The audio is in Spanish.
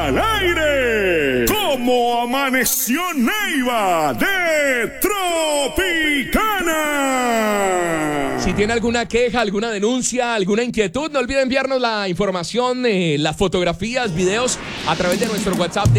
al aire. ¿Cómo amaneció Neiva de Tropicana? Si tiene alguna queja, alguna denuncia, alguna inquietud, no olvide enviarnos la información, las fotografías, videos a través de nuestro WhatsApp